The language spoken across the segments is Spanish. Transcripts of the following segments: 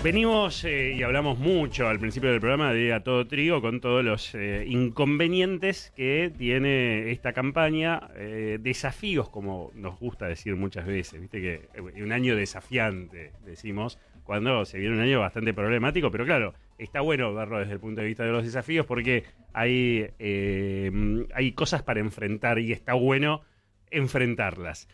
Venimos y hablamos mucho al principio del programa de A Todo Trigo con todos los inconvenientes que tiene esta campaña, desafíos, como nos gusta decir muchas veces, viste que un año desafiante, decimos, cuando se viene un año bastante problemático, pero claro, está bueno verlo desde el punto de vista de los desafíos porque hay cosas para enfrentar y está bueno enfrentarlas.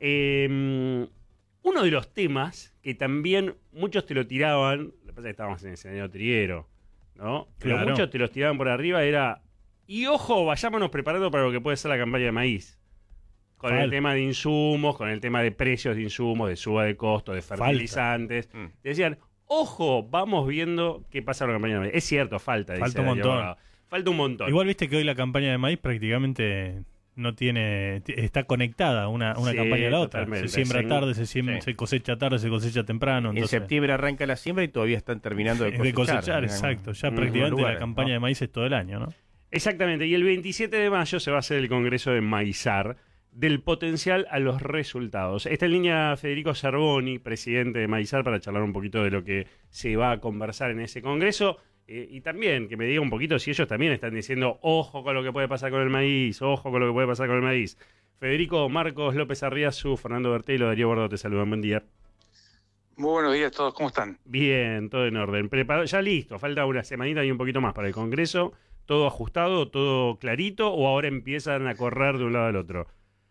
Uno de los temas que también muchos te lo tiraban, lo que pasa es que estábamos en el escenario triguero, ¿no? Pero Claro. muchos te los tiraban por arriba, era, y ojo, vayámonos preparando para lo que puede ser la campaña de maíz. Con el tema de insumos, con el tema de precios de insumos, de suba de costo, de fertilizantes. Te decían, ojo, vamos viendo qué pasa con la campaña de maíz. Es cierto, falta un Daniel montón. Abogado. Falta un montón. Igual viste que hoy la campaña de maíz prácticamente no tiene, está conectada una Sí, campaña a la otra. totalmente. Se siembra tarde, Sí. se cosecha tarde, se cosecha temprano. En Entonces, septiembre arranca la siembra y todavía están terminando de de cosechar. cosechar, exacto. Ya prácticamente la campaña de maíz es todo el año, ¿no? Exactamente, y el 27 de mayo se va a hacer el Congreso de Maizar, del potencial a los resultados. Está en línea Federico Zerboni, presidente de Maizar, para charlar un poquito de lo que se va a conversar en ese Congreso, y también que me diga un poquito si ellos también están diciendo, ojo con lo que puede pasar con el maíz, ojo con lo que puede pasar con el maíz. Federico, Marcos López Arriazu, Fernando Bertelo, Darío Bordo, te saludan, buen día. Muy buenos días a todos, ¿cómo están? Bien, todo en orden. Preparado, ya listo, falta una semanita y un poquito más para el Congreso. ¿Todo ajustado, todo clarito o ahora empiezan a correr de un lado al otro?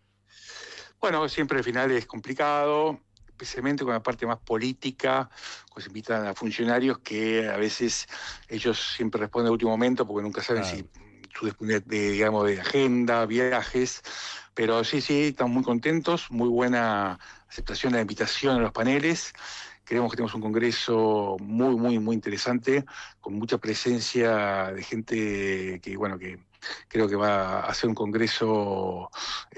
Bueno, siempre el final es complicado, especialmente con la parte más política, pues se invitan a funcionarios que a veces ellos siempre responden a último momento porque nunca saben si su disponibilidad de agenda, viajes, pero sí, estamos muy contentos, muy buena aceptación de la invitación a los paneles. Creemos que tenemos un congreso muy interesante, con mucha presencia de gente que creo que va a ser un congreso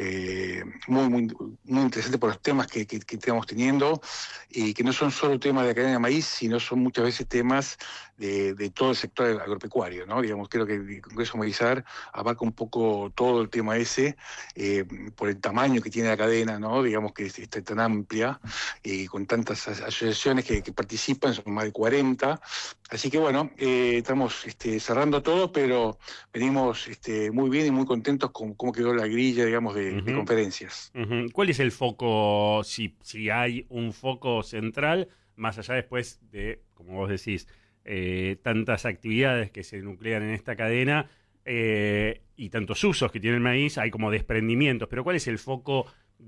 muy interesante por los temas que estamos teniendo, y que no son solo temas de la cadena de maíz, sino son muchas veces temas de todo el sector agropecuario, ¿no? Digamos, creo que el Congreso Maizar abarca un poco todo el tema ese, por el tamaño que tiene la cadena, ¿no? Digamos que está tan amplia, con tantas asociaciones que participan, son más de 40. Así que bueno, estamos cerrando todo, pero venimos muy bien y muy contentos con cómo quedó la grilla, digamos, de conferencias. ¿Cuál es el foco, si hay un foco central, más allá después de, como vos decís, tantas actividades que se nuclean en esta cadena y tantos usos que tiene el maíz, hay como desprendimientos, pero ¿cuál es el foco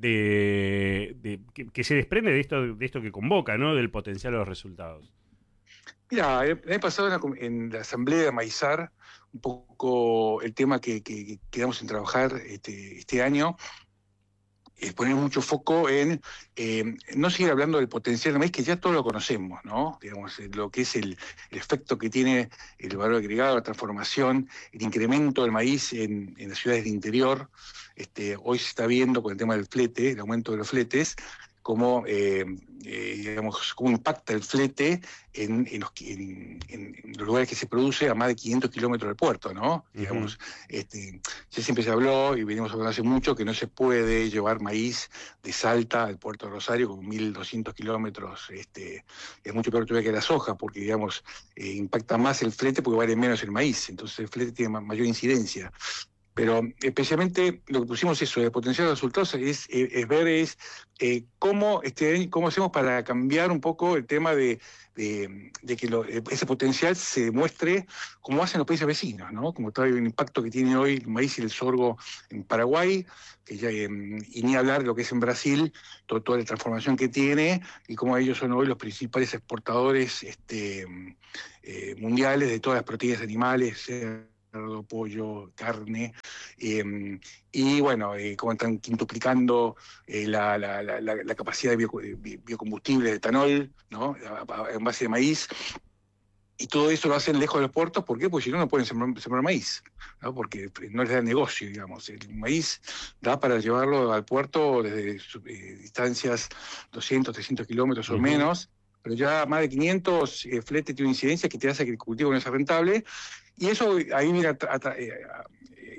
que se desprende de esto que convoca, ¿no? Del potencial de los resultados? Mira, el año pasado en la asamblea de Maizar, un poco el tema que quedamos en trabajar este año, es poner mucho foco en no seguir hablando del potencial del maíz, que ya todos lo conocemos, ¿no? Digamos, lo que es el efecto que tiene el valor agregado, la transformación, el incremento del maíz en las ciudades del interior. Hoy se está viendo con el tema del flete, el aumento de los fletes, cómo impacta el flete en los lugares que se produce a más de 500 kilómetros del puerto, ¿no? Digamos, ya siempre se habló, y venimos hablando hace mucho, que no se puede llevar maíz de Salta al puerto de Rosario con 1.200 kilómetros, es mucho peor todavía que la soja, porque, digamos, impacta más el flete porque vale menos el maíz, entonces el flete tiene mayor incidencia. Pero especialmente lo que pusimos eso, de potenciar los resultados, es ver cómo hacemos para cambiar un poco el tema de que ese potencial se demuestre como hacen los países vecinos, ¿no? Como está el impacto que tiene hoy el maíz y el sorgo en Paraguay, que ya, y ni hablar de lo que es en Brasil, toda la transformación que tiene, y cómo ellos son hoy los principales exportadores mundiales de todas las proteínas animales, cerdo, pollo, carne, y bueno, como están quintuplicando la capacidad de biocombustible de etanol, ¿no? En base de maíz. Y todo eso lo hacen lejos de los puertos. ¿Por qué? Porque si no, no pueden sembrar maíz, ¿no? Porque no les da negocio, digamos. El maíz da para llevarlo al puerto desde distancias 200, 300 kilómetros o menos, pero ya más de 500, flete tiene una incidencia que te hace que el cultivo no sea rentable. Y eso ahí viene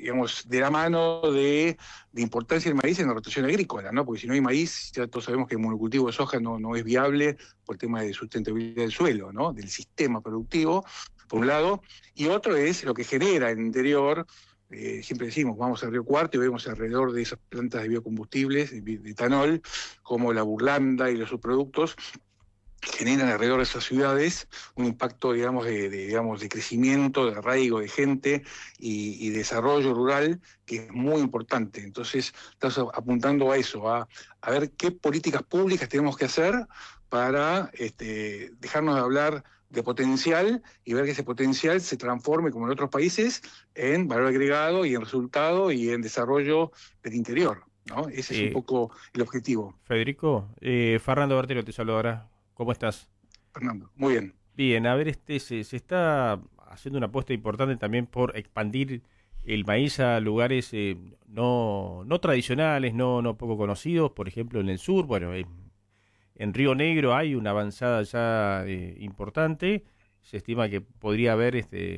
digamos, de la mano de importancia del maíz en la rotación agrícola, ¿no? Porque si no hay maíz, ya todos sabemos que el monocultivo de soja no es viable por el tema de sustentabilidad del suelo, ¿no? Del sistema productivo, por un lado, y otro es lo que genera en el interior. Siempre decimos, vamos al Río Cuarto y vemos alrededor de esas plantas de biocombustibles, de etanol, como la burlanda y los subproductos, generan alrededor de esas ciudades un impacto, digamos, de crecimiento, de arraigo de gente y desarrollo rural que es muy importante. Entonces, estamos apuntando a eso, a ver qué políticas públicas tenemos que hacer para dejarnos de hablar de potencial y ver que ese potencial se transforme, como en otros países, en valor agregado y en resultado y en desarrollo del interior, ¿no? Ese es un poco el objetivo. Federico, Fernando Bertelo te saludará. ¿Cómo estás? Fernando, muy bien. Bien, a ver, se está haciendo una apuesta importante también por expandir el maíz a lugares no tradicionales, no poco conocidos, por ejemplo en el sur. Bueno, en Río Negro hay una avanzada ya importante. Se estima que podría haber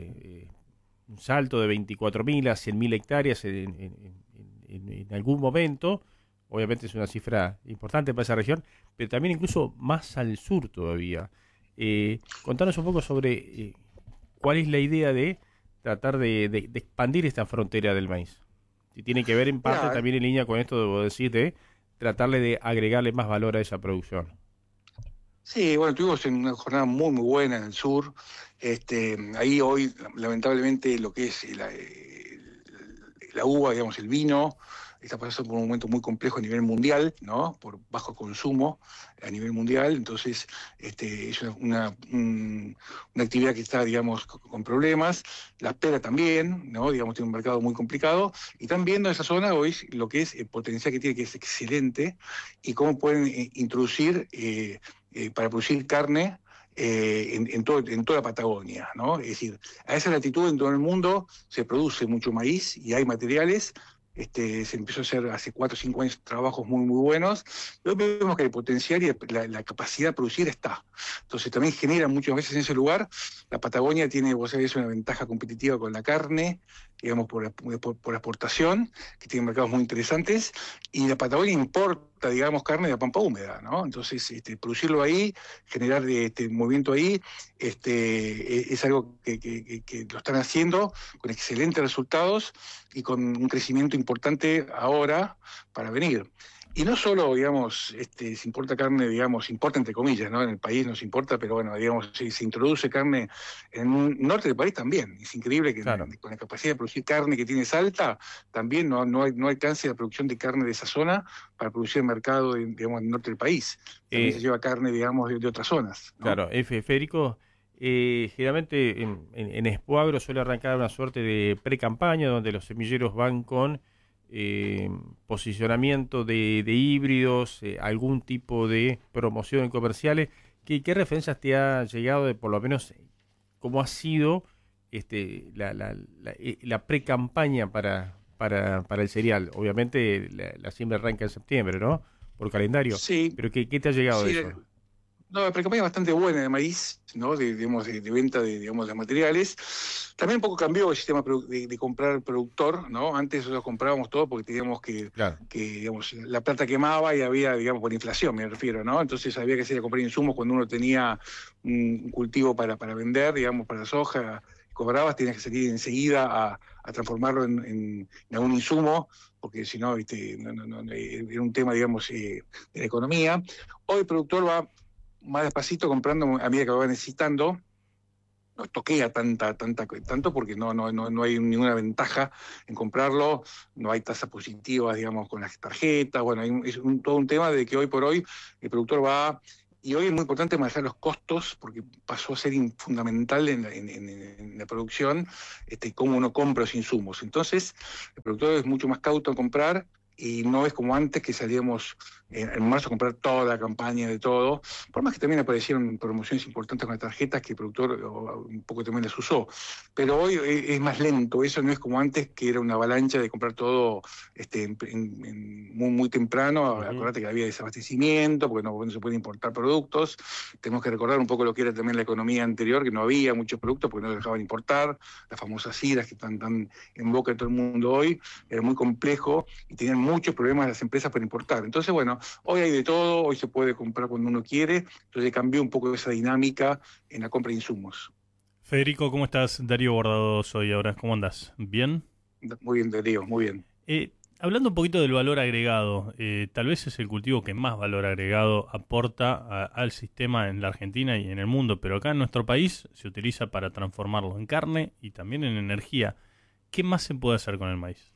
un salto de 24.000 a 100.000 hectáreas en algún momento. Obviamente es una cifra importante para esa región, pero también incluso más al sur todavía. Contanos un poco sobre cuál es la idea de tratar de expandir esta frontera del maíz. Si tiene que ver en parte también en línea con esto, debo decir, de tratarle de agregarle más valor a esa producción. Sí, bueno, tuvimos una jornada muy, muy buena en el sur. Ahí hoy, lamentablemente, lo que es la uva, digamos, el vino, está pasando por un momento muy complejo a nivel mundial, ¿no? Por bajo consumo a nivel mundial. Entonces, es una actividad que está, digamos, con problemas. La pera también, ¿no? Digamos, tiene un mercado muy complicado. Y están viendo esa zona hoy lo que es el potencial que tiene, que es excelente, y cómo pueden introducir para producir carne en toda la Patagonia, ¿no? Es decir, a esa latitud en todo el mundo se produce mucho maíz y hay materiales. Se empezó a hacer hace 4 o 5 años trabajos muy, muy buenos. Luego vemos que el potencial y la capacidad de producir está. Entonces también genera muchas veces en ese lugar. La Patagonia tiene, vos sabés, una ventaja competitiva con la carne, digamos, por exportación, que tiene mercados muy interesantes, y la Patagonia importa, digamos, carne de la pampa húmeda, ¿no? Entonces, producirlo ahí, generar movimiento ahí, es algo que lo están haciendo con excelentes resultados y con un crecimiento importante ahora para venir. Y no solo, digamos, se importa carne, digamos, importa entre comillas, ¿no? En el país nos importa, pero bueno, digamos, se introduce carne en el norte del país también. Es increíble que claro, con la capacidad de producir carne que tiene Salta, también no alcance la producción de carne de esa zona para producir el mercado, digamos, en el norte del país. También se lleva carne, digamos, de otras zonas, ¿no? Claro, Federico, generalmente en Expoagro suele arrancar una suerte de pre-campaña donde los semilleros van con posicionamiento de híbridos, algún tipo de promoción en comerciales. ¿Qué referencias te ha llegado de por lo menos cómo ha sido la pre-campaña para el cereal? Obviamente la siembra arranca en septiembre, ¿no? Por calendario. Sí. Pero ¿qué te ha llegado de eso? No, la precampaña es bastante buena de maíz, ¿no? De venta de materiales. También un poco cambió el sistema de comprar productor, ¿no? Antes nosotros comprábamos todo porque teníamos que digamos, la plata quemaba y había, digamos, por inflación, me refiero, ¿no? Entonces había que salir a comprar insumos cuando uno tenía un cultivo para vender, digamos, para soja. Cobrabas, tenías que salir enseguida a transformarlo en algún insumo, porque si no, era un tema, digamos, de la economía. Hoy el productor va más despacito comprando a medida que lo va necesitando. No toquea tanto porque no hay ninguna ventaja en comprarlo, no hay tasas positivas, digamos, con las tarjetas. Bueno, es todo un tema de que hoy por hoy el productor va. Y hoy es muy importante manejar los costos, porque pasó a ser fundamental en la producción cómo uno compra los insumos. Entonces, el productor es mucho más cauto en comprar y no es como antes que salíamos en marzo comprar toda la campaña de todo, por más que también aparecieron promociones importantes con las tarjetas que el productor un poco también las usó. Pero hoy es más lento, eso no es como antes, que era una avalancha de comprar todo muy, muy temprano. Acordate que había desabastecimiento, porque no se pueden importar productos. Tenemos que recordar un poco lo que era también la economía anterior, que no había muchos productos porque no los dejaban importar, las famosas IRAs que están tan en boca de todo el mundo hoy, era muy complejo y tenían muchos problemas las empresas para importar. Entonces, bueno, hoy hay de todo, hoy se puede comprar cuando uno quiere, entonces cambió un poco esa dinámica en la compra de insumos. Federico, ¿cómo estás? Darío Guardado soy ahora. ¿Cómo andás? ¿Bien? Muy bien, Darío, muy bien. Hablando un poquito del valor agregado, tal vez es el cultivo que más valor agregado aporta al sistema en la Argentina y en el mundo, pero acá en nuestro país se utiliza para transformarlo en carne y también en energía. ¿Qué más se puede hacer con el maíz?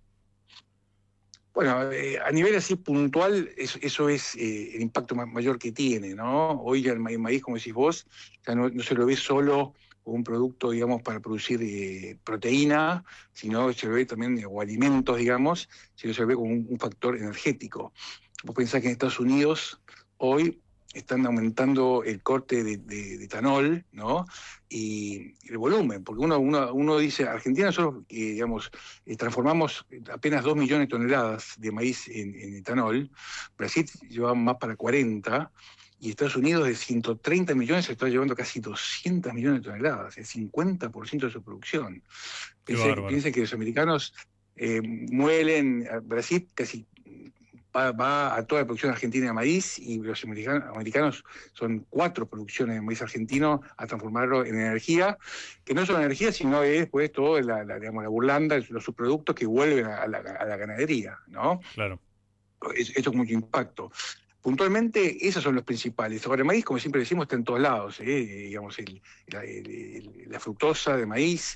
Bueno, a nivel así puntual, eso es el impacto mayor que tiene, ¿no? Hoy ya el maíz, como decís vos, ya no se lo ve solo como un producto, digamos, para producir proteína, sino se lo ve también, o alimentos, digamos, sino se lo ve como un factor energético. Vos pensás que en Estados Unidos hoy están aumentando el corte de etanol, ¿no? Y el volumen, porque uno dice, Argentina nosotros, digamos, transformamos apenas 2 millones de toneladas de maíz en etanol, Brasil lleva más para 40, y Estados Unidos de 130 millones se está llevando casi 200 millones de toneladas, el 50% de su producción. Piensen que los americanos muelen, Brasil casi va a toda la producción argentina de maíz, y los americanos son 4 producciones de maíz argentino a transformarlo en energía, que no es solo energía, sino es después todo digamos, la burlanda, los subproductos que vuelven a la ganadería, ¿no? Claro. Esto es mucho impacto. Puntualmente, esos son los principales. Ahora, el maíz, como siempre decimos, está en todos lados, digamos, la fructosa de maíz,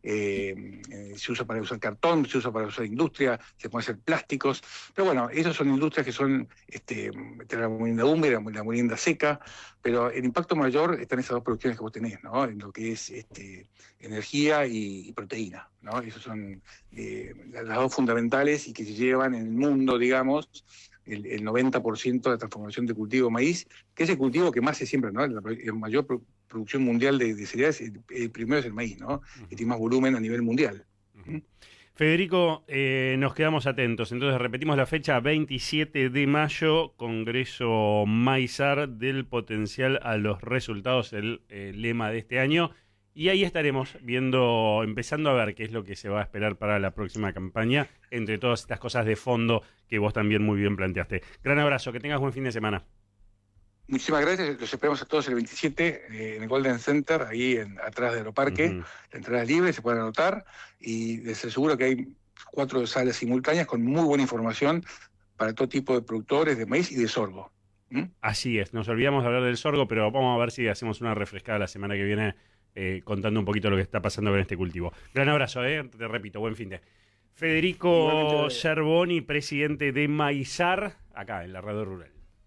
se usa para usar cartón, se usa para usar industria, se pueden hacer plásticos, pero bueno, esas son industrias que son la molienda húmeda, la molienda seca, pero el impacto mayor está en esas dos producciones que vos tenés, ¿no? En lo que es energía y proteína, ¿no? Esas son las dos fundamentales y que se llevan en el mundo, digamos, el 90% de la transformación de cultivo de maíz, que es el cultivo que más se siembra, ¿no? La mayor producción mundial de cereales, el primero es el maíz, ¿no? Que tiene más volumen a nivel mundial. Federico, nos quedamos atentos. Entonces repetimos la fecha, 27 de mayo, Congreso Maizar, del potencial a los resultados, el lema de este año. Y ahí estaremos empezando a ver qué es lo que se va a esperar para la próxima campaña, entre todas estas cosas de fondo que vos también muy bien planteaste. Gran abrazo, que tengas buen fin de semana. Muchísimas gracias, los esperamos a todos el 27 en el Golden Center, ahí atrás de Aeroparque. La entrada es libre, se pueden anotar, y les aseguro que hay 4 salas simultáneas con muy buena información para todo tipo de productores de maíz y de sorgo. Así es, nos olvidamos de hablar del sorgo, pero vamos a ver si hacemos una refrescada la semana que viene, contando un poquito lo que está pasando con este cultivo. Gran abrazo, te repito, buen fin de. Federico Yerboni, presidente de Maizar, acá en la Radio Rural.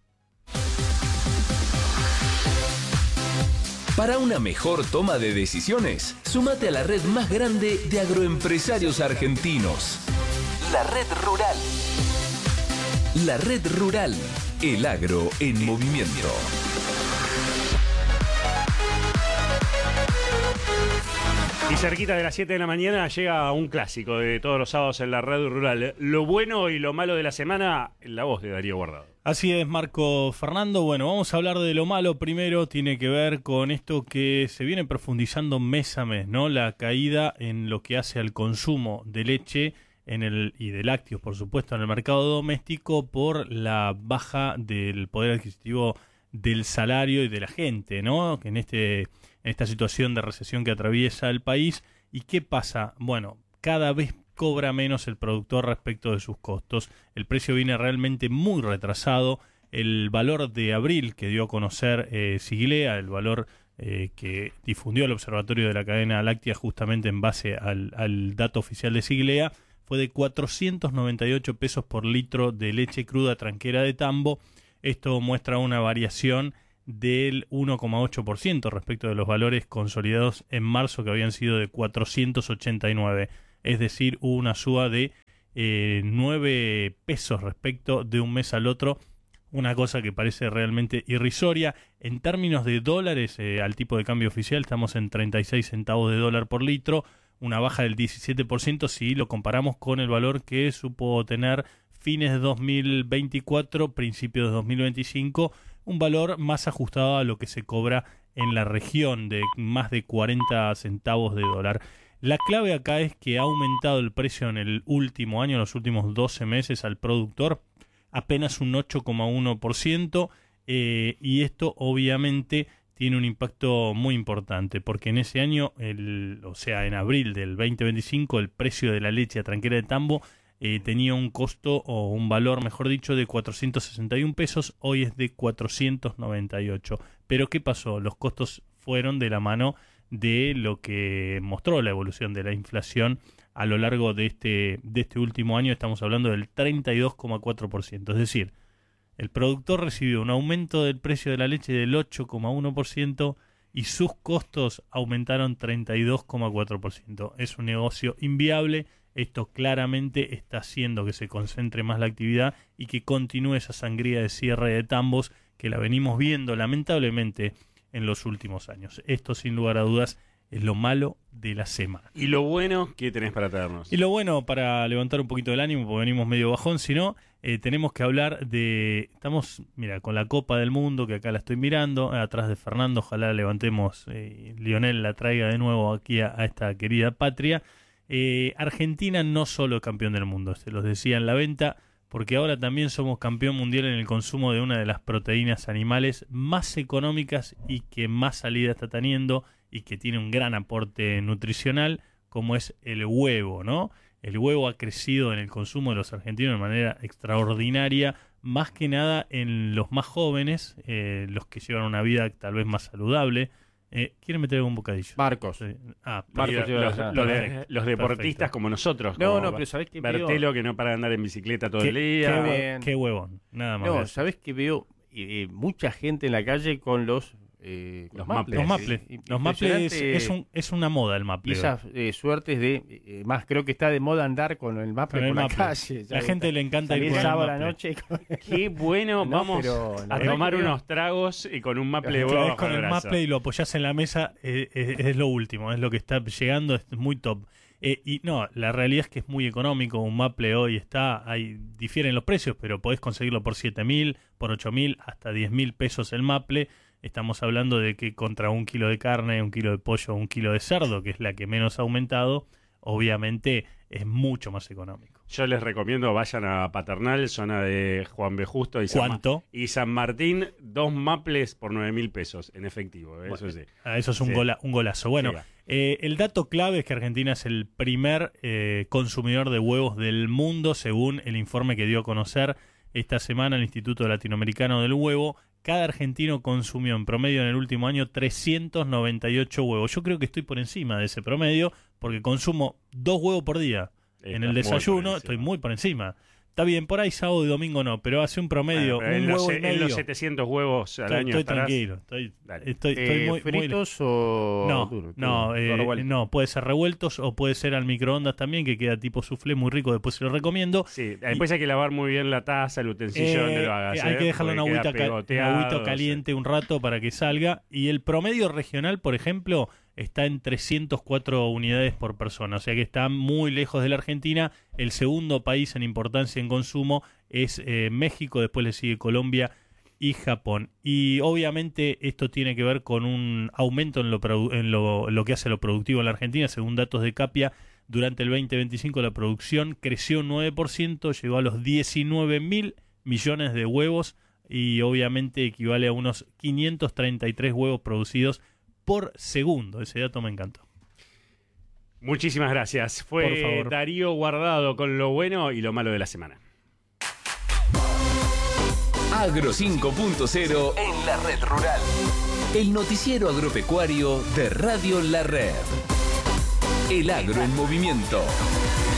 Para una mejor toma de decisiones, súmate a la red más grande de agroempresarios argentinos. La Red Rural. La Red Rural. El agro en movimiento. Y cerquita de las 7 de la mañana llega un clásico de todos los sábados en la Radio Rural. Lo bueno y lo malo de la semana, en la voz de Darío Guardado. Así es, Marco Fernando. Bueno, vamos a hablar de lo malo primero. Tiene que ver con esto que se viene profundizando mes a mes, ¿no? La caída en lo que hace al consumo de leche y de lácteos, por supuesto, en el mercado doméstico por la baja del poder adquisitivo del salario y de la gente, ¿no? Que en esta situación de recesión que atraviesa el país. ¿Y qué pasa? Bueno, cada vez cobra menos el productor respecto de sus costos. El precio viene realmente muy retrasado. El valor de abril que dio a conocer Siglea, el valor que difundió el Observatorio de la Cadena Láctea justamente en base al dato oficial de Siglea, fue de 498 pesos por litro de leche cruda tranquera de tambo. Esto muestra una variación del 1,8% respecto de los valores consolidados en marzo, que habían sido de 489. Es decir, hubo una suba de 9 pesos respecto de un mes al otro una cosa que parece realmente irrisoria. En términos de dólares, al tipo de cambio oficial estamos en 36 centavos de dólar por litro, una baja del 17% si lo comparamos con el valor que supo tener fines de 2024, principios de 2025, un valor más ajustado a lo que se cobra en la región, de más de 40 centavos de dólar. La clave acá es que ha aumentado el precio en el último año, en los últimos 12 meses al productor, apenas un 8,1%, y esto obviamente tiene un impacto muy importante, porque en ese año, o sea, en abril del 2025, el precio de la leche a tranquera de tambo tenía un costo, o un valor, mejor dicho, de 461 pesos, hoy es de 498. Pero ¿qué pasó? Los costos fueron de la mano de lo que mostró la evolución de la inflación a lo largo de este último año. Estamos hablando del 32,4%, es decir, el productor recibió un aumento del precio de la leche del 8,1% y sus costos aumentaron 32,4%. Es un negocio inviable. Esto claramente está haciendo que se concentre más la actividad y que continúe esa sangría de cierre de tambos que la venimos viendo lamentablemente en los últimos años. Esto, sin lugar a dudas, es lo malo de la semana. ¿Y lo bueno que tenés para traernos? Y lo bueno, para levantar un poquito el ánimo, porque venimos medio bajón, si no, tenemos que hablar de... Estamos, mira, con la Copa del Mundo, que acá la estoy mirando, atrás de Fernando, ojalá levantemos, Lionel la traiga de nuevo aquí a esta querida patria. Argentina no solo campeón del mundo, se los decía en la venta, porque ahora también somos campeón mundial en el consumo de una de las proteínas animales más económicas y que más salida está teniendo y que tiene un gran aporte nutricional, como es el huevo, ¿no? El huevo ha crecido en el consumo de los argentinos de manera extraordinaria, más que nada en los más jóvenes, los que llevan una vida tal vez más saludable. ¿Quieren meter algún bocadillo? Marcos. Marcos, los deportistas como nosotros. No, como pero ¿sabés qué Bertelo, veo? que no para de andar en bicicleta todo el día. Qué huevón, nada más. No, ¿sabés qué veo? Mucha gente en la calle con los Maples. Los Maples es una moda, el Maple. Esas suertes de... más creo que está de moda andar con el Maple por la calle. La gente le encanta ir el con sábado el a la Maple. noche. Qué bueno, vamos a tomar unos tragos y con un Maple de huevo. Con el Maple y lo apoyás en la mesa, es lo último, es lo que está llegando, es muy top. Y no, la realidad es que es muy económico. Un Maple hoy difieren los precios, pero podés conseguirlo por 7.000, por 8.000, hasta 10.000 pesos el Maple. Estamos hablando de que contra 1 kilo de carne, 1 kilo de pollo, 1 kilo de cerdo, que es la que menos ha aumentado, obviamente es mucho más económico. Yo les recomiendo, vayan a Paternal, zona de Juan B. Justo y San Martín, 2 Maples por 9.000 pesos en efectivo. Eso sí. Eso es un golazo. Bueno, el dato clave es que Argentina es el primer consumidor de huevos del mundo, según el informe que dio a conocer esta semana el Instituto Latinoamericano del Huevo. Cada argentino consumió en promedio en el último año 398 huevos. Yo creo que estoy por encima de ese promedio porque consumo 2 huevos por día. En el desayuno estoy muy por encima. Está bien, por ahí sábado y domingo no, pero hace un promedio, un huevo y medio. En los 700 huevos al año estoy tranquilo. Estoy muy ¿fritos o duros? No, puede ser revueltos o puede ser al microondas también, que queda tipo soufflé muy rico, después se lo recomiendo. Sí, después hay que lavar muy bien la taza, el utensilio donde lo hagas. Hay que dejarlo en agüita caliente un rato para que salga. Y el promedio regional, por ejemplo, está en 304 unidades por persona, o sea que está muy lejos de la Argentina. El segundo país en importancia en consumo es México, después le sigue Colombia y Japón. Y obviamente esto tiene que ver con un aumento en lo que hace lo productivo en la Argentina. Según datos de Capia, durante el 2025 la producción creció un 9%, llegó a los 19.000 millones de huevos y obviamente equivale a unos 533 huevos producidos por segundo. Ese dato me encantó. Muchísimas gracias. Fue Darío Guardado con lo bueno y lo malo de la semana. Agro 5.0 en la Red Rural. El noticiero agropecuario de Radio La Red. El agro en movimiento.